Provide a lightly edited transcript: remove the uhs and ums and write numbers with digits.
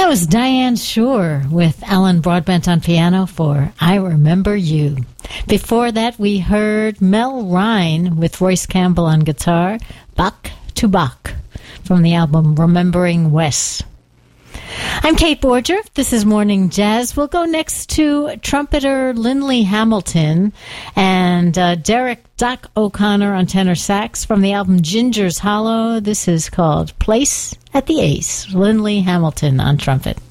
That was Diane Shore with Alan Broadbent on piano for I Remember You. Before that, we heard Mel Rhine with Royce Campbell on guitar, Bach to Bach, from the album Remembering Wes. I'm Kate Borger. This is Morning Jazz. We'll go next to trumpeter Lindley Hamilton and Derek Doc O'Connor on tenor sax from the album Ginger's Hollow. This is called Place at the Ace. Lindley Hamilton on trumpet.